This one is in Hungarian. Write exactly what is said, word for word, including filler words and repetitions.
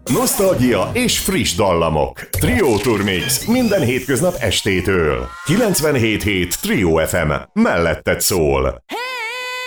Nosztalgia és friss dallamok. Trio Tour Mix minden hétköznap estétől. kilencvenhét hét Trio ef em melletted szól.